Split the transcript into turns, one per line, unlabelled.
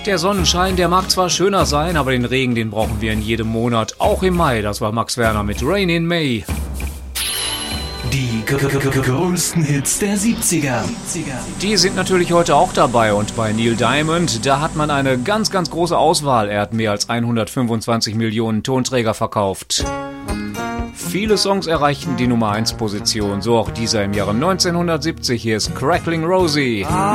Der Sonnenschein, der mag zwar schöner sein, aber den Regen, den brauchen wir in jedem Monat. Auch im Mai, das war Max Werner mit Rain in May.
Die größten Hits der 70er.
Die sind natürlich heute auch dabei und bei Neil Diamond, da hat man eine ganz, ganz große Auswahl. Er hat mehr als 125 Millionen Tonträger verkauft. Viele Songs erreichten die Nummer 1 Position, so auch dieser im Jahre 1970. Hier ist Crackling Rosie.